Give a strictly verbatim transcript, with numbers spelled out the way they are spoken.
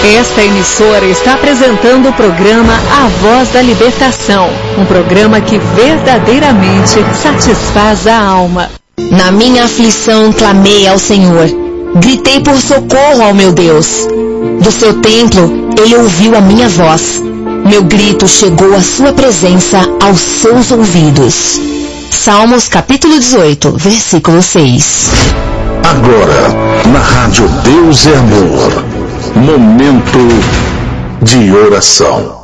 Esta emissora está apresentando o programa A Voz da Libertação, um programa que verdadeiramente satisfaz a alma. Na minha aflição clamei ao Senhor, gritei por socorro ao meu Deus. Do seu templo ele ouviu a minha voz, meu grito chegou à sua presença aos seus ouvidos. Salmos capítulo dezoito, versículo seis. Agora, na rádio Deus é Amor, momento de oração.